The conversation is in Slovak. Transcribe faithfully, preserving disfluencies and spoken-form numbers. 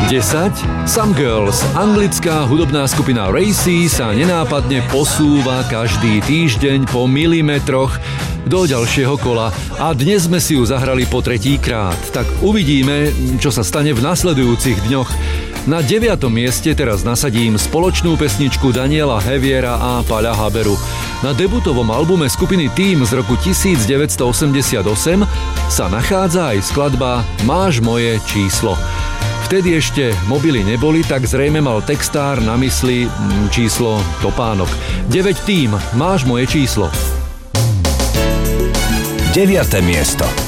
desať. Some Girls. Anglická hudobná skupina Racy sa nenápadne posúva každý týždeň po milimetroch do ďalšieho kola a dnes sme si ju zahrali po tretí krát. Tak uvidíme, čo sa stane v nasledujúcich dňoch. Na deviatom mieste teraz nasadím spoločnú pesničku Daniela Heviera a Paľa Haberu. Na debutovom albume skupiny Team z roku devätnásťstoosemdesiatosem sa nachádza aj skladba Máš moje číslo. Vtedy ešte mobily neboli, tak zrejme mal textár na mysli číslo topánok. deväť Team, Máš moje číslo. deviate miesto.